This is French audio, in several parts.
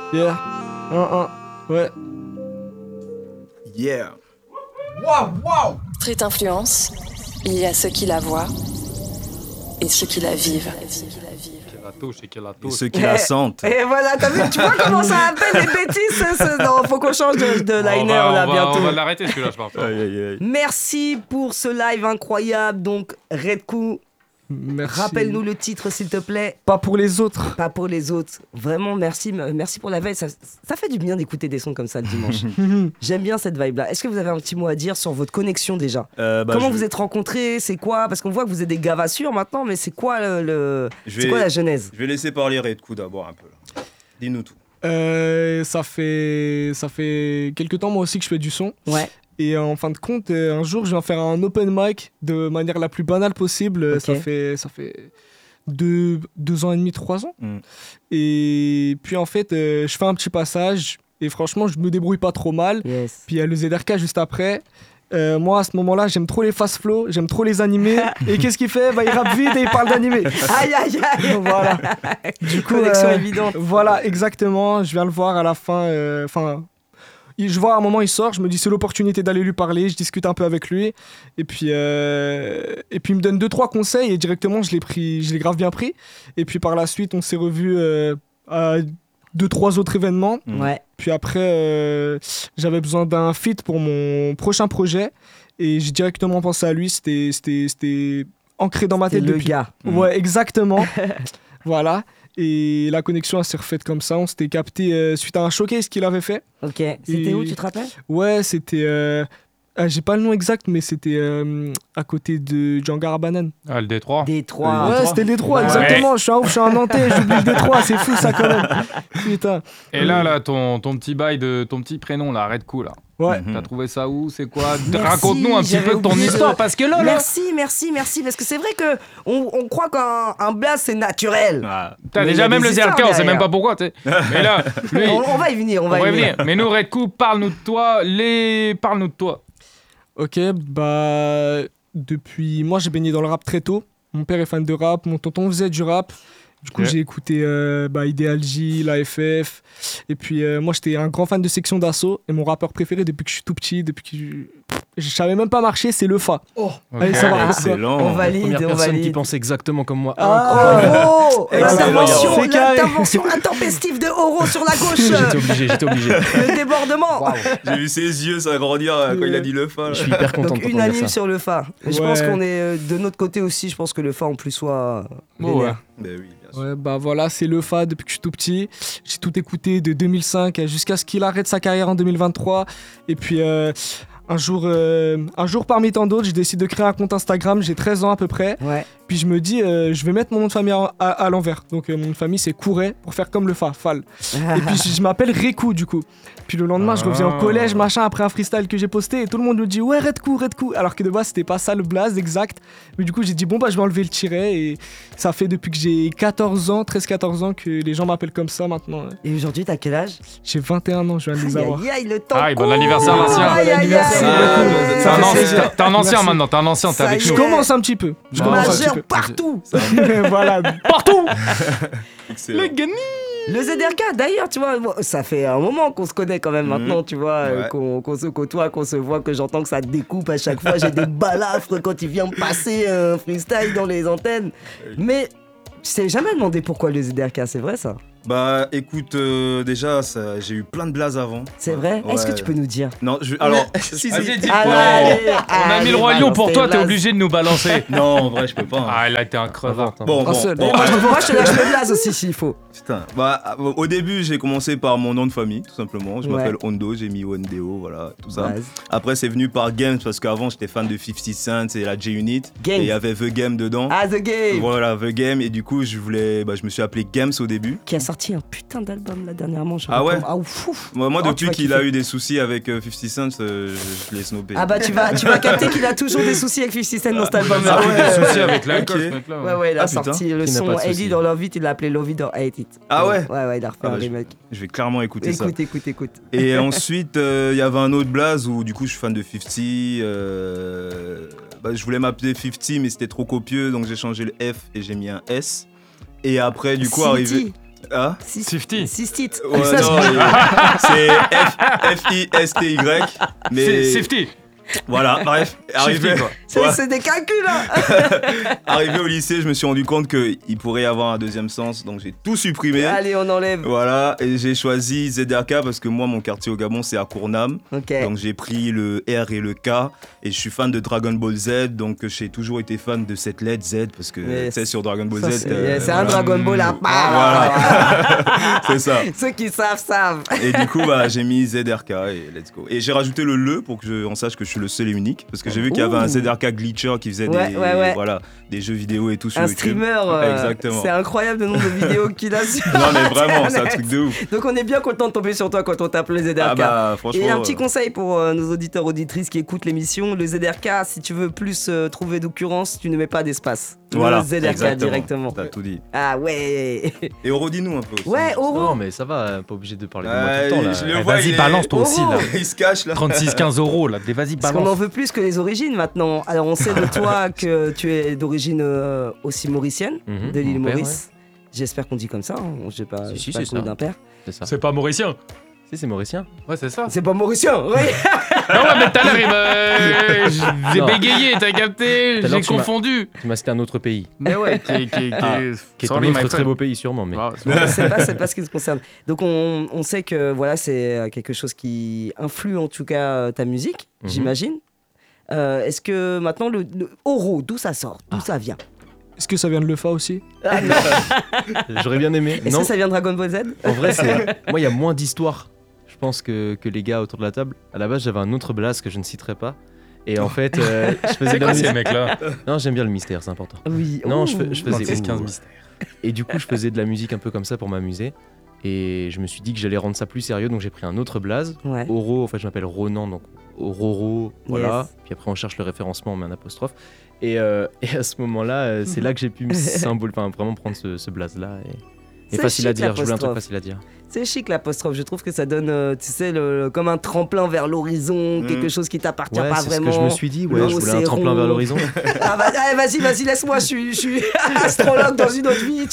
Yeah. Ouais. Yeah. Street Influence, il y a ceux qui la voient et ceux qui la vivent. Et ceux qui la sentent. Et voilà, t'as vu, tu vois comment ça appelle les bêtises. Non, faut qu'on change de liner là bientôt. On va l'arrêter celui-là, je pense. Aïe, aïe, aïe. Merci pour ce live incroyable. Donc, Redkou, Merci. rappelle-nous le titre s'il te plaît. Pas pour les autres. Pas pour les autres. Vraiment, merci pour la veille. Ça fait du bien d'écouter des sons comme ça le dimanche. J'aime bien cette vibe-là. Est-ce que vous avez un petit mot à dire sur votre connexion déjà Comment vous êtes rencontrés? C'est quoi? Parce qu'on voit que vous êtes des gars sûrs maintenant, mais c'est quoi c'est quoi la genèse? Je vais laisser parler Redkou d'abord un peu. Là. Dis-nous tout. Ça fait quelques temps moi aussi que je fais du son. Ouais. Et en fin de compte, un jour, je viens faire un open mic de manière la plus banale possible. Okay. Ça fait 2 ans et demi, 3 ans. Mm. Et puis en fait, je fais un petit passage et franchement, je me débrouille pas trop mal. Yes. Puis il y a le ZRK juste après. Moi, à ce moment-là, j'aime trop les fast flow, j'aime trop les animés. Et qu'est-ce qu'il fait? Il rappe vite et il parle d'animé. Aïe, aïe, aïe. Voilà. Du coup, connexion évidente. Voilà, exactement. Je viens le voir à la fin. Je vois à un moment il sort, je me dis c'est l'opportunité d'aller lui parler, je discute un peu avec lui et puis il me donne 2-3 conseils et directement je l'ai grave bien pris et puis par la suite on s'est revus à 2-3 autres événements. Ouais. Puis après j'avais besoin d'un feat pour mon prochain projet et j'ai directement pensé à lui, c'était ancré dans ma tête le depuis. gars. Ouais, exactement. Voilà. Et la connexion, elle s'est refaite comme ça. On s'était capté suite à un showcase qu'il avait fait. Ok. C'était où, tu te rappelles? Ouais, c'était... j'ai pas le nom exact, mais c'était à côté de Django Banane. Ah, le Détroit. Détroit. Ouais, c'était le Détroit, Ouais. exactement. Je suis un ouf, je suis un Nantais, j'oublie le Détroit, c'est fou ça quand même. Putain. Et là, ton petit bail de ton petit prénom, là, Redkou, là. Ouais. T'as trouvé ça où? C'est quoi? Merci, Raconte-nous un petit j'avais peu de ton oublié histoire, de- parce que là... Merci, parce que c'est vrai que on croit qu'un blaze c'est naturel. Ah. T'as Mais il y déjà a même des le ZRK, on histoires sait même derrière. pas pourquoi, tu sais. Mais là, lui... On va y venir, on va y venir. Mais nous, Redkou, parle-nous de toi, parle-nous de toi. Ok, depuis... Moi, j'ai baigné dans le rap très tôt. Mon père est fan de rap, mon tonton faisait du rap. Du coup, Ok. j'ai écouté Ideal J, l'AFF. Et puis, moi, j'étais un grand fan de Section d'Assaut. Et mon rappeur préféré depuis que je suis tout petit, depuis que je savais même pas marcher, c'est Lefa. Allez, ça va. Excellent. On valide, Première on personne qui valide. pense exactement comme moi. Oh, Excellent. C'est carré. l'intervention intempestive de Oro sur la gauche. J'étais obligé. Le débordement. J'ai vu ses yeux s'agrandir quand il a dit le fa. Je suis hyper content Donc de t'entendre unanime dire ça. sur le Fa. Je Ouais. pense qu'on est de notre côté aussi. Je pense que le Fa en plus soit vénère. Ben oui, bien sûr. Ouais, voilà, c'est Lefa depuis que je suis tout petit. J'ai tout écouté de 2005 jusqu'à ce qu'il arrête sa carrière en 2023. Et puis, un jour parmi tant d'autres, je décide de créer un compte Instagram. J'ai 13 ans à peu près. Ouais. Puis je me dis, je vais mettre mon nom de famille à l'envers. Donc mon nom de famille c'est Couret pour faire comme le Fall. Et puis je m'appelle Redkou du coup. Puis le lendemain je reviens au collège machin après un freestyle que j'ai posté et tout le monde me dit ouais Redkou. Alors que de base c'était pas ça le blaze exact. Mais du coup j'ai dit bon bah je vais enlever le tiret et ça fait depuis que j'ai 13-14 ans que les gens m'appellent comme ça maintenant. Et aujourd'hui, t'as quel âge? J'ai 21 ans, je viens de les avoir. Aïe, aïe, le temps. Aïe, bon court. anniversaire, l'ancien. Aïe, aïe, Merci aïe. beaucoup. T'es un fait ancien, plaisir. t'es un ancien Merci. maintenant, t'es un ancien, t'es Ça avec y nous. Je commence un petit peu. Je commence un petit Majeur peu. partout. Voilà. Partout. Excellent. Le ZRK, d'ailleurs, tu vois, ça fait un moment qu'on se connaît quand même maintenant, tu vois, Ouais. qu'on se côtoie, qu'on se voit, que j'entends que ça découpe à chaque fois. J'ai des balafres quand il vient me passer un freestyle dans les antennes. Mais je t'ai jamais demandé pourquoi le ZRK, c'est vrai ça? Bah écoute, déjà, j'ai eu plein de blazes avant. C'est vrai? Est-ce que Ouais. tu peux nous dire? Non, alors. si, Vas-y, si. dis. Ah, Non. allez, On a mis le roi allez, lion pour toi, balance t'es tes obligé de nous balancer. Non, en vrai, je peux pas. hein. Ah, là, t'es un crevard. Bon, Un seul. bon. Moi, je te lâche le blaze aussi s'il faut. Putain. Bah, au début, j'ai commencé par mon nom de famille, tout simplement. Je Ouais. m'appelle Hondo, j'ai mis Ondeo, voilà, tout ça. Base. Après, c'est venu par Games, parce qu'avant, j'étais fan de 50 Cent et la J-Unit. Games. Et il y avait The Game dedans. Ah, The Game! Voilà, The Game. Et du coup, je me suis appelé Games au début. Qui a sorti un putain d'album là dernièrement. je Ah ouais? recommande. Ah ouf! Moi, Oh, tu depuis vas qu'il a kiffer. eu des soucis avec 50 Cent, je l'ai snobé. Ah bah tu vas capter qu'il a toujours des soucis avec 50 Cent dans cet album Ça là. a eu des soucis avec l'alcool, Ok. ce mec-là. Ouais, ouais, il a Ah, putain. sorti le Qui n'a son pas de Hate soucis. It or Love It, il l'a appelé Love It or Hate It. Ah ouais? Ouais, il a refait Ah un bah, remake. Je vais clairement écouter ça. Écoute. Et ensuite, il y avait un autre blaze où du coup je suis fan de 50. Je voulais m'appeler 50 mais c'était trop copieux donc j'ai changé le F et j'ai mis un S. Et après du coup 50. arrivé Ah 50. Sistit. Ouais, non, c'est F-I-S-T-Y. Mais... C'est 50. Voilà, bref. Arrivé, quoi. C'est des calculs, hein. Arrivé au lycée, je me suis rendu compte qu'il pourrait y avoir un deuxième sens, donc j'ai tout supprimé. Allez, on enlève. Voilà, et j'ai choisi ZRK parce que moi, mon quartier au Gabon, c'est à Kournam. Ok. Donc j'ai pris le R et le K, et je suis fan de Dragon Ball Z, donc j'ai toujours été fan de cette lettre Z, parce que tu sais, sur Dragon Ball Ça, Z... c'est un Dragon Ball à part. Voilà, c'est ça. Ceux qui savent. Et du coup, j'ai mis ZRK et let's go. Et j'ai rajouté le pour qu'on sache que je suis le seul et unique, parce que j'ai vu qu'il y avait un ZRK glitcher qui faisait des jeux vidéo et tout sur un YouTube. streamer, Exactement. c'est incroyable le nombre de vidéos qu'il a sur Non mais vraiment, Internet. c'est un truc de ouf. Donc on est bien content de tomber sur toi quand on tape le ZRK. Ah bah franchement. Et un petit conseil pour nos auditeurs auditrices qui écoutent l'émission, le ZRK, si tu veux plus trouver d'occurrence, tu ne mets pas d'espace. Voilà, Le ZRK exactement. directement. T'as tout dit. Ah ouais. Et Oro, dis-nous un peu aussi. Ouais, Oro. Non, mais ça va, pas obligé de parler de moi tout le temps là. je le vois, Vas-y, il est- balance toi aussi là. Il se cache là. 36-15 euros là. Vas-y, Parce qu'on en balance. veut plus que les origines maintenant. Alors on sait de toi que tu es d'origine aussi mauricienne, Mhm, de l'île mon père, Maurice. J'espère qu'on dit comme ça. Hein. Je sais pas. Si, j'ai pas c'est le coup ça. d'un père. C'est ça. C'est pas mauricien. Si, c'est mauricien. Ouais, c'est ça. C'est pas mauricien, oui. Non, ouais, mais tout à l'heure, j'ai Non. bégayé, t'as capté. Tout à l'heure, J'ai tu m'as- confondu. Tu m'as cité un autre pays. Mais ouais, qui Qui est un Sorry, my autre très friend. beau pays, sûrement. Mais... Ah, C'est pas ce qui se concerne. Donc on sait que voilà, c'est quelque chose qui influe en tout cas ta musique, Mhm. j'imagine. Est-ce que maintenant le Oro, d'où ça sort, d'où ça vient? Est-ce que ça vient de l'EFA aussi? J'aurais bien aimé. Est-ce Non, que ça vient de Dragon Ball Z? en vrai, moi, il y a moins d'histoire, je pense, que les gars autour de la table. À la base, j'avais un autre blaze que je ne citerai pas. Et en fait, je faisais C'est de la quoi ces musique. mecs-là? Non, j'aime bien le mystère, c'est important. Oui. Non, Ouh. je faisais 36-15 mystères. Et du coup, je faisais de la musique un peu comme ça pour m'amuser. Et je me suis dit que j'allais rendre ça plus sérieux, donc j'ai pris un autre blaze. Ouais. Oro, en fait, je m'appelle Ronan, donc Ororo, voilà. Yes. Puis après, on cherche le référencement, on met un apostrophe. Et à ce moment-là, c'est là que j'ai pu me vraiment prendre ce blaze-là. Et C'est facile à chic, dire, je voulais un truc l'apostrophe. facile à dire. C'est chic l'apostrophe, je trouve que ça donne, tu sais, comme un tremplin vers l'horizon, quelque chose qui t'appartient Ouais, pas c'est vraiment. ce que je me suis dit, ouais, L'eau, je voulais un c'est tremplin rond. vers l'horizon. Ah bah, allez, vas-y, laisse-moi, je suis astrologue dans une autre vie.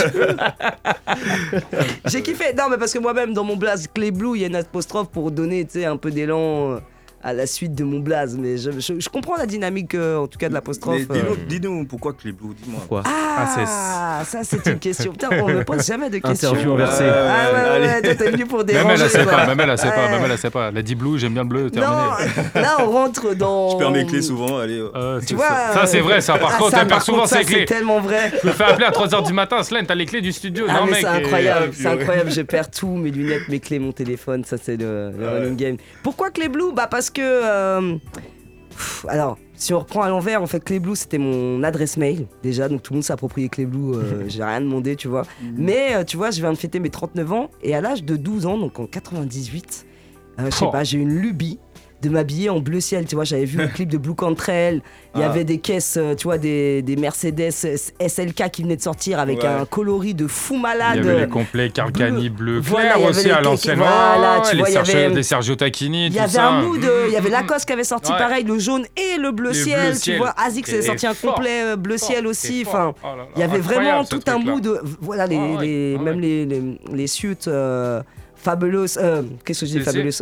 J'ai kiffé, non mais parce que moi-même dans mon blaze Clé Blue, il y a une apostrophe pour donner, tu sais, un peu d'élan à la suite de mon blaze, mais je comprends la dynamique, en tout cas de l'apostrophe. Mais dis-nous pourquoi Clébou, dis-moi. Quoi? Ah, ça c'est une question. Putain, on me pose jamais de questions. Interview inversée. Ah ouais, Allez. toi t'es venu pour Même déranger. elle, elle sait quoi. pas. Même elle, elle sait pas. Ouais. Même elle, elle sait pas. Elle a dit blue, j'aime bien le bleu, terminé. Non, là on rentre dans. Je perds mes clés souvent, allez. Tu vois. Ça, c'est vrai, ça. Par ah, contre, ça, elle perd souvent ça, ses clés. C'est tellement vrai. Je me fais appeler à 3h du matin, Slane, t'as les clés du studio. Ah Non, mais mec. c'est incroyable, et- c'est incroyable, je perds tout, mes lunettes, mes clés, mon téléphone, ça c'est le running game. Pourquoi Clé Blue? Bah parce que... alors, si on reprend à l'envers, en fait Clé Blue c'était mon adresse mail déjà, donc tout le monde s'est approprié Clé Blue, j'ai rien demandé, tu vois. Mais tu vois, je viens de fêter mes 39 ans, et à l'âge de 12 ans, donc en 98, je sais Oh. pas, j'ai eu une lubie de m'habiller en bleu ciel, tu vois, j'avais vu le clip de Blue Cantrell, il y avait des caisses, tu vois, des Mercedes SLK qui venaient de sortir avec Ouais. un coloris de fou malade. Il y avait les complets Carcani bleu Voilà, clair il y avait aussi les à cakes, l'ancienne. voilà, Ouais, tu les vois, il y avait- les Sergio Tacchini, Il tout y avait ça. un mood, il y avait Lacoste qui avait sorti Ouais. pareil, le jaune et le bleu Le ciel, bleu tu ciel. vois. Asics avait Et sorti un fort, complet bleu fort, ciel et aussi. fort. Enfin, Oh là là, il y avait vraiment incroyable, ce tout un truc-là. mood. Voilà, Ah ouais, même les suites Fabulous. Qu'est-ce que je dis, C'est- Fabulous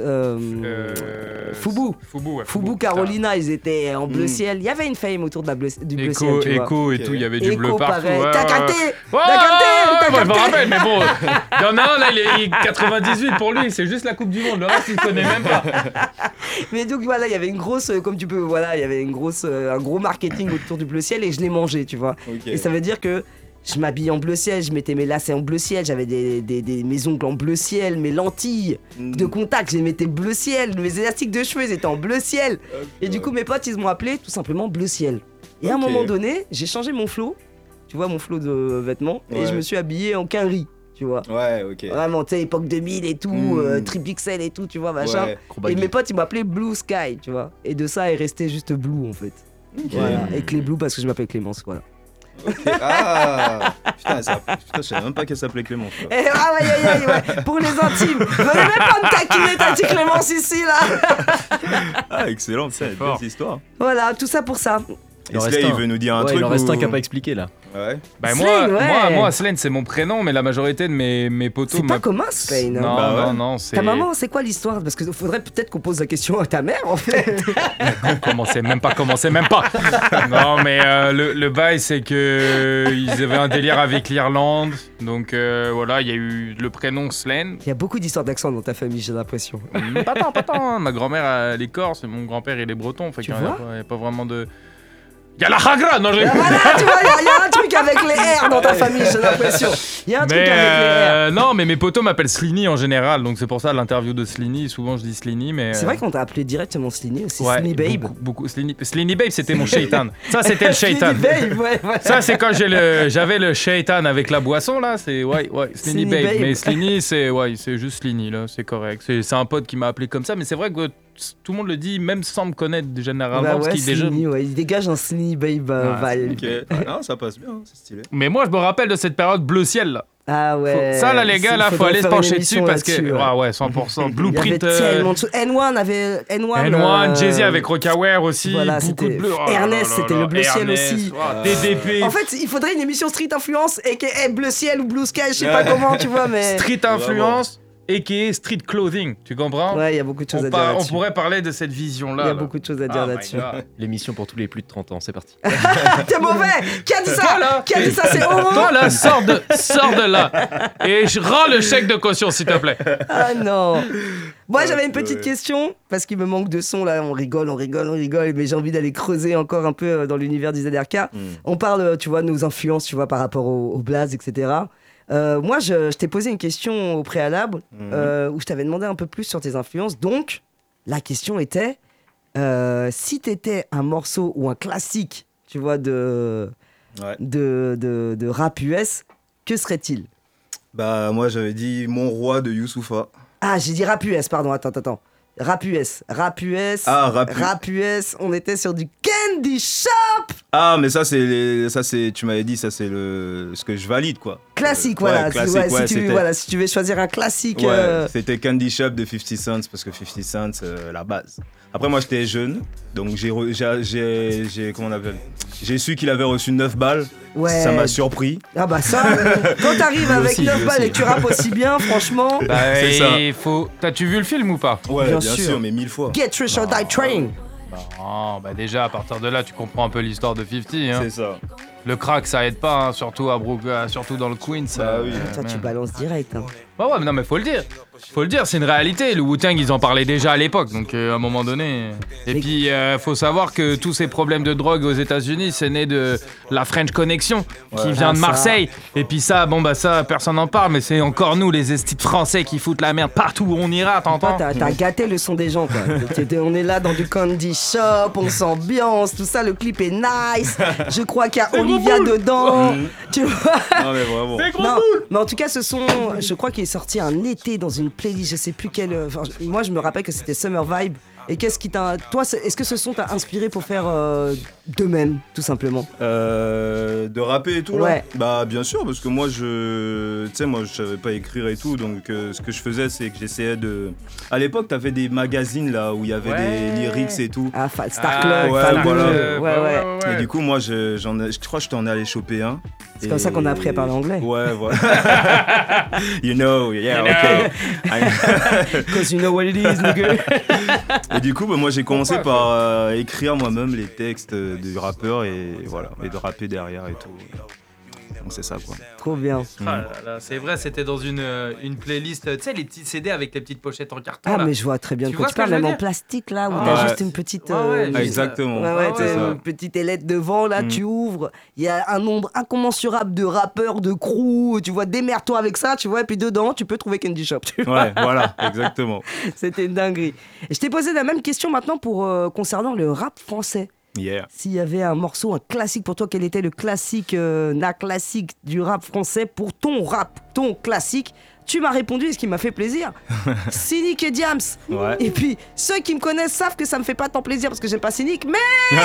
Fubu. Fubu, ouais. Fubu Carolina, ils étaient en bleu ciel. Il y avait une fame autour de du bleu ciel, Echo, tu vois. Echo et Ok. tout, il y avait du bleu Echo, partout. pareil. ouais, T'as ouais, capté ouais. T'as Ouais, capté T'as ouais, je me capté rappelle, mais bon, il y en a un là, il est 98 pour lui, c'est juste la Coupe du Monde, le reste il connaît même pas. Mais donc voilà, il y avait une grosse, comme tu peux, voilà, il y avait une grosse, un gros marketing autour du bleu ciel et je l'ai mangé, tu vois. Ok. Et ça veut dire que je m'habillais en bleu ciel, je mettais mes lacets en bleu ciel, j'avais mes ongles en bleu ciel, mes lentilles de contact, je les mettais bleu ciel, mes élastiques de cheveux ils étaient en bleu ciel. Et du coup, mes potes ils m'ont appelé tout simplement bleu ciel. Et à un Ok. moment donné, j'ai changé mon flow, tu vois, mon flow de vêtements, et Ouais. je me suis habillé en quinri, tu vois. Ouais, ok. Vraiment, tu sais, époque 2000 et tout, tripixel et tout, tu vois, machin. Ouais. Et mes potes ils m'appelaient Blue Sky, tu vois. Et de ça est resté juste Blue en fait. Voilà. Et Clé Blue parce que je m'appelle Clémence, voilà. Ok. Ah putain, je savais même pas qu'elle s'appelait Clémence. quoi. Et ouais. Pour les intimes, venez même pas me taquiner, t'as dit Clémence ici là. Ah, excellent, C'est c'est fort. belle histoire. Voilà, tout ça pour ça. Il en Est-ce reste qu'il un. veut nous dire un Ouais, truc il en reste ou- un qui n'a pas expliqué là. Ouais. Bah Slane, moi, Slane, c'est mon prénom, mais la majorité de mes potos... C'est pas commun, Slane. Non, c'est... Ta maman, c'est quoi l'histoire? Parce qu'il faudrait peut-être qu'on pose la question à ta mère, en fait. Commencez même pas. Non, mais le bail, c'est que ils avaient un délire avec l'Irlande. Donc voilà, il y a eu le prénom Slane. Il y a beaucoup d'histoires d'accent dans ta famille, j'ai l'impression. Pas tant. Ma grand-mère, elle est corse, et mon grand-père, il est breton. Fait qu'il n'y a pas vraiment de... Il y a la hagra, non, voilà, tu vois, il y a un truc avec les R dans ta famille, j'ai l'impression. Il y a un truc avec les R. Non, mais mes potos m'appellent Sliny en général, donc c'est pour ça l'interview de Sliny, souvent je dis Sliny, mais... C'est vrai qu'on t'a appelé directement Sliny aussi, ouais, Sliny Babe. Beaucoup. Sliny Babe, c'était mon shaitan. Ça, c'était le shaitan. Sliny Babe, ouais. Ça, c'est quand j'avais le shaitan avec la boisson, là, c'est... Ouais, Sliny Babe. Mais Sliny, c'est juste Sliny, là, c'est correct. C'est un pote qui m'a appelé comme ça, mais c'est vrai que... Tout le monde le dit, même sans me connaître généralement. Bah ouais, parce qu'il Sliny, il dégage un Sliny Babe vibe. Ok, non, ça passe bien, c'est stylé. Mais moi, je me rappelle de cette période bleu ciel, là. Ah ouais. Ça, là, les gars, là, faut aller se pencher dessus parce que. Ah ouais, 100%. Blueprint. Il y avait tellement de choses. N1 avait. N1, Jay-Z avec Rockaware aussi. Voilà, beaucoup de bleu. Ernest, c'était le bleu ciel aussi. DDP. En fait, il faudrait une émission Street Influence, a.k.a. Bleu ciel ou Blue Sky, je sais pas comment, tu vois, mais. Street Influence. A.k.a. street clothing, tu comprends? Ouais, il y a beaucoup de choses à dire là-dessus. On pourrait parler de cette vision-là. Il y a beaucoup de choses à dire là-dessus. L'émission pour tous les plus de 30 ans, c'est parti. T'es mauvais! Qui a dit ça? Qui a dit ça? C'est Homo! Toi là, sors de là! Et je rends le chèque de caution, s'il te plaît. Ah non! Moi, j'avais une petite question, parce qu'il me manque de son, là, on rigole, mais j'ai envie d'aller creuser encore un peu dans l'univers du ZRK. On parle, tu vois, de nos influences, tu vois, par rapport au Blaze, etc. Moi, je t'ai posé une question au préalable où je t'avais demandé un peu plus sur tes influences. Donc, la question était si t'étais un morceau ou un classique, tu vois, de rap US, que serait-il? Bah, moi, j'avais dit Mon Roi de Youssoupha. Ah, j'ai dit rap US, pardon, attends. Rap US, rap US, on était sur du Candy Shop. Ah, mais ça c'est, tu m'avais dit, ça c'est ce que je valide, quoi. Classique, voilà. Si tu veux choisir un classique. Ouais, c'était Candy Shop de 50 Cent, parce que 50 Cent, la base. Après, moi, j'étais jeune, donc comment on appelle? J'ai su qu'il avait reçu 9 balles. Ouais. Ça m'a surpris. Ah bah ça, quand t'arrives avec 9 balles et que tu rappes aussi bien, franchement... Bah, c'est ça. T'as-tu vu le film ou pas? Ouais, bien sûr, mais 1000 fois. Get Rich or Die Train. Non, bah déjà, à partir de là, tu comprends un peu l'histoire de 50. Hein. C'est ça. Le crack, ça aide pas, hein, surtout dans le Queens. Oui. Toi, tu balances direct. Hein. Bah ouais, mais non, mais faut le dire. C'est une réalité. Le Wu-Tang, ils en parlaient déjà à l'époque, donc à un moment donné. Et puis, faut savoir que tous ces problèmes de drogue aux États-Unis, c'est né de la French Connection, qui vient de Marseille. Et puis ça, ça, personne n'en parle, mais c'est encore nous, les estis français, qui foutent la merde partout où on ira, t'entends? T'as gâté le son des gens, quoi. On est là dans du Candy Shop, on s'ambiance, tout ça, le clip est nice. Je crois qu'il y a Olivia dedans. Tu vois? Non, mais vraiment. Non, mais en tout cas, ce son, je crois qu'il est sorti un été dans une playlist, je sais plus quelle. Moi, je me rappelle que c'était Summer Vibe. Et qu'est-ce qui t'a. Toi, est-ce que ce son t'a inspiré pour faire de même, tout simplement? De rapper et tout, là? Ouais. Bah, bien sûr, parce que moi, je savais pas écrire et tout, donc ce que je faisais, c'est que j'essayais de. À l'époque, t'avais des magazines, là, où il y avait des lyrics et tout. Ah, Star Club, voilà. Ouais. Et du coup, moi, je crois que je t'en ai allé choper un. C'est comme ça qu'on a appris à parler anglais. Ouais, voilà. You know, okay. Because you know what it is, nigga. Et du coup, moi, j'ai commencé par écrire moi-même les textes du rappeur et voilà, et de rapper derrière et tout. Donc c'est ça, quoi. Trop bien. Ah là là, c'est vrai, c'était dans une playlist, tu sais, les petits CD avec les petites pochettes en carton. Ah, là. mais je vois très bien de quoi tu vois parles, même en plastique, là, où t'as juste une petite. Exactement. Une petite ailette devant, là, tu ouvres. Il y a un nombre incommensurable de rappeurs, de crew. Tu vois, démerde-toi avec ça, tu vois, et puis dedans, tu peux trouver Candy Shop. Ouais, voilà, exactement. C'était une dinguerie. Et je t'ai posé la même question maintenant concernant le rap français. Yeah. S'il y avait un morceau, un classique pour toi, quel était le classique, classique du rap français pour ton rap, ton classique? Tu m'as répondu, et ce qui m'a fait plaisir, Cynic et Diams. Ouais. Et puis, ceux qui me connaissent savent que ça me fait pas tant plaisir parce que j'aime pas Cynic, mais...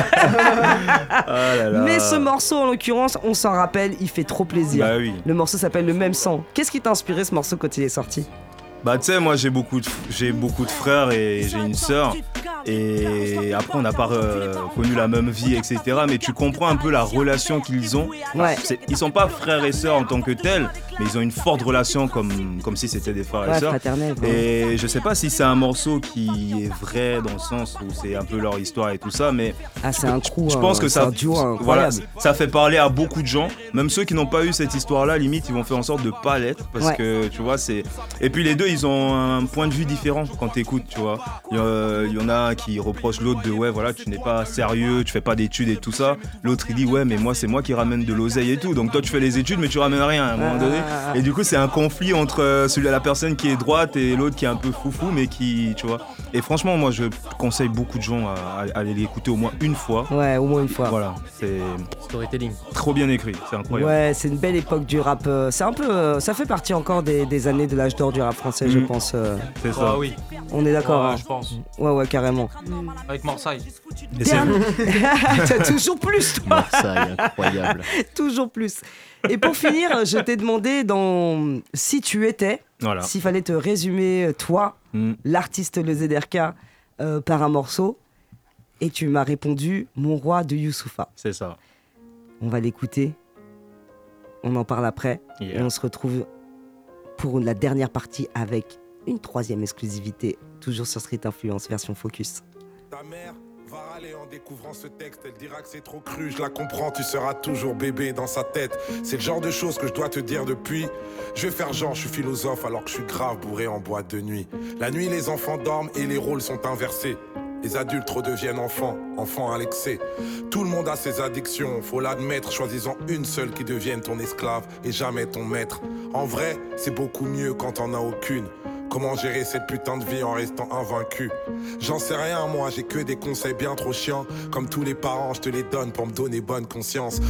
Mais ce morceau, en l'occurrence, on s'en rappelle, il fait trop plaisir. Bah oui. Le morceau s'appelle Le Même Sang. Qu'est-ce qui t'a inspiré ce morceau quand il est sorti? Bah tu sais, moi j'ai beaucoup de frères et j'ai une sœur. Et après, on n'a pas connu la même vie, etc. Mais tu comprends un peu la relation qu'ils ont. Ouais. Ils sont pas frères et sœurs en tant que tels, mais ils ont une forte relation comme si c'était des frères et sœurs. Et je sais pas si c'est un morceau qui est vrai dans le sens où c'est un peu leur histoire et tout ça, mais c'est un coup, je pense que ça, voilà, ça fait parler à beaucoup de gens, même ceux qui n'ont pas eu cette histoire-là. Limite, ils vont faire en sorte de pas l'être parce que tu vois, c'est. Et puis les deux, ils ont un point de vue différent quand t'écoutes, tu vois. Il y en a un qui reproche l'autre de voilà, tu n'es pas sérieux, tu fais pas d'études et tout ça. L'autre il dit ouais, mais moi c'est moi qui ramène de l'oseille et tout. Donc toi tu fais les études mais tu ramènes rien à un moment donné. Et du coup c'est un conflit entre la personne qui est droite et l'autre qui est un peu foufou mais qui, tu vois. Et franchement moi je conseille beaucoup de gens à aller l'écouter au moins une fois. Ouais, au moins une fois. Voilà, c'est storytelling. Trop bien écrit, c'est incroyable. Ouais, c'est une belle époque du rap. C'est un peu, ça fait partie encore des années de l'âge d'or du rap français, je pense. C'est ça. Oui. On est d'accord. Je pense. Ouais, carrément. Avec Marseille. T'as toujours plus, toi. Marseille, incroyable. Toujours plus. Et pour finir, je t'ai demandé si tu étais, s'il fallait te résumer, toi, l'artiste Le ZRK, par un morceau. Et tu m'as répondu Mon roi de Youssoupha. C'est ça. On va l'écouter. On en parle après. Yeah. Et on se retrouve pour la dernière partie avec une 3e exclusivité, toujours sur Street Influence, version Focus. Ta mère va râler en découvrant ce texte. Elle dira que c'est trop cru, je la comprends. Tu seras toujours bébé dans sa tête. C'est le genre de choses que je dois te dire depuis. Je vais faire genre, je suis philosophe alors que je suis grave bourré en boîte de nuit. La nuit, les enfants dorment et les rôles sont inversés. Les adultes redeviennent enfants à l'excès. Tout le monde a ses addictions, faut l'admettre. Choisis-en une seule qui devienne ton esclave et jamais ton maître. En vrai, c'est beaucoup mieux quand t'en as aucune. Comment gérer cette putain de vie en restant invaincu? J'en sais rien moi, j'ai que des conseils bien trop chiants. Comme tous les parents, je te les donne pour me donner bonne conscience.